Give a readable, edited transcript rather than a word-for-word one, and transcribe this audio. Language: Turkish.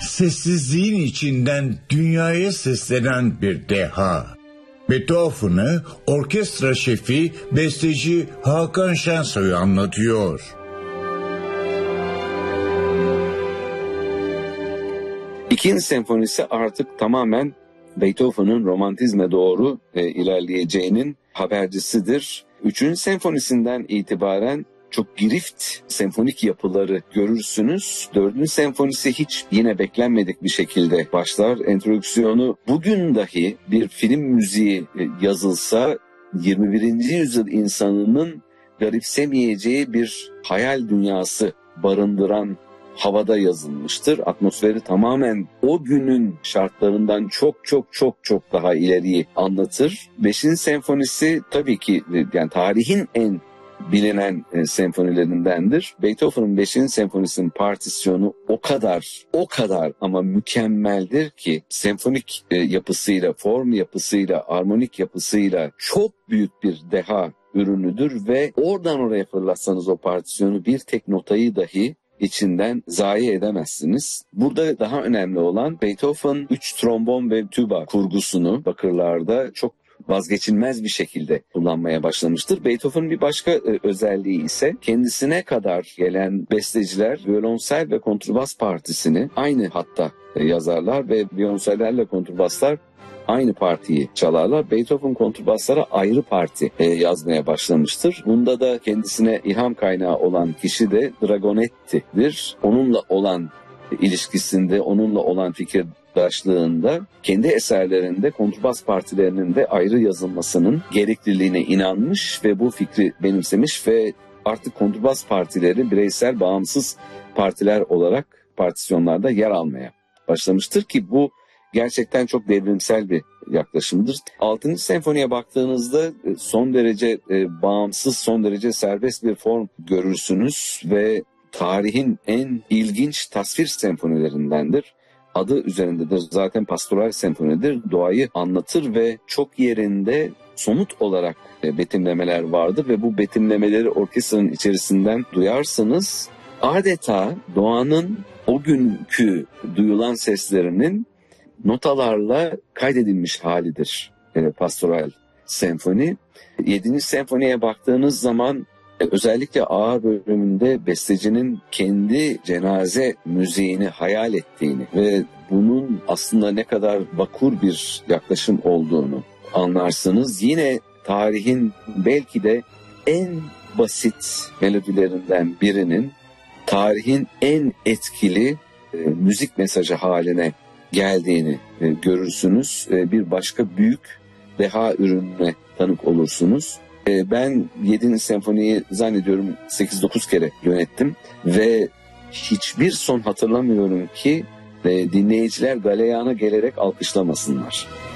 sessizliğin içinden dünyaya seslenen bir deha. Beethoven'ı orkestra şefi, besteci Hakan Şensoy anlatıyor. İkinci senfonisi artık tamamen Beethoven'ın romantizme doğru ilerleyeceğinin habercisidir. Üçüncü senfonisinden itibaren çok girift senfonik yapıları görürsünüz. Dördüncü senfonisi hiç yine beklenmedik bir şekilde başlar. Entrodüksiyonu bugün dahi bir film müziği yazılsa 21. yüzyıl insanının garipsemeyeceği bir hayal dünyası barındıran havada yazılmıştır. Atmosferi tamamen o günün şartlarından çok daha ileriyi anlatır. Beşinci senfonisi tabii ki yani tarihin en bilinen senfonilerindendir. Beethoven'ın 5. senfonisinin partisyonu o kadar ama mükemmeldir ki senfonik yapısıyla, form yapısıyla, armonik yapısıyla çok büyük bir deha ürünüdür ve oradan oraya fırlatsanız o partisyonu bir tek notayı dahi içinden zayi edemezsiniz. Burada daha önemli olan Beethoven 3 trombon ve tüba kurgusunu bakırlarda çok vazgeçilmez bir şekilde kullanmaya başlamıştır. Beethoven'ın bir başka özelliği ise kendisine kadar gelen besteciler violonsel ve kontrbas partisini aynı hatta yazarlar ve violonsellerle kontrbaslar aynı partiyi çalarlar. Beethoven kontrbaslara ayrı parti yazmaya başlamıştır. Bunda da kendisine ilham kaynağı olan kişi de Dragonetti'dir. Onunla olan ilişkisinde, onunla olan fikirdaşlığında kendi eserlerinde kontrbas partilerinin de ayrı yazılmasının gerekliliğine inanmış ve bu fikri benimsemiş ve artık kontrbas partileri bireysel bağımsız partiler olarak partisyonlarda yer almaya başlamıştır ki bu gerçekten çok devrimsel bir yaklaşımdır. 6. senfoniye baktığınızda son derece bağımsız, son derece serbest bir form görürsünüz ve tarihin en ilginç tasvir senfonilerindendir. Adı üzerindedir. Zaten pastoral senfonidir. Doğayı anlatır ve çok yerinde somut olarak betimlemeler vardır ve bu betimlemeleri orkestranın içerisinden duyarsanız adeta doğanın o günkü duyulan seslerinin notalarla kaydedilmiş halidir pastoral senfoni. 7. senfoniye baktığınız zaman özellikle ağır bölümünde bestecinin kendi cenaze müziğini hayal ettiğini ve bunun aslında ne kadar vakur bir yaklaşım olduğunu anlarsınız. Yine tarihin belki de en basit melodilerinden birinin tarihin en etkili müzik mesajı haline geldiğini görürsünüz. Bir başka büyük deha ürününe tanık olursunuz. Ben 7. senfoniyi zannediyorum 8-9 kere yönettim ve hiçbir son hatırlamıyorum ki dinleyiciler galeyana gelerek alkışlamasınlar.